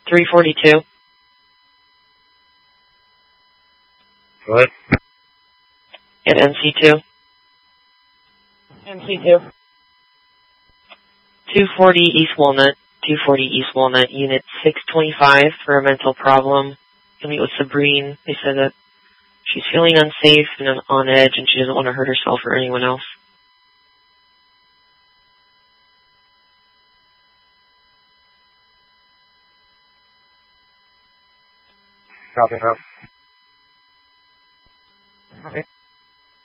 342. What? At NC2. NC2. 240 East Walnut. 240 East Walnut, Unit 625 for a mental problem. You'll meet with Sabrine. They said that she's feeling unsafe and on edge and she doesn't want to hurt herself or anyone else. Copy,